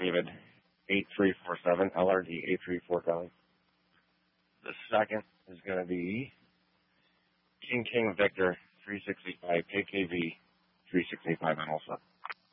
David 8347, LRD 8347. The second is going to be King Victor 365, KKV 365 and also.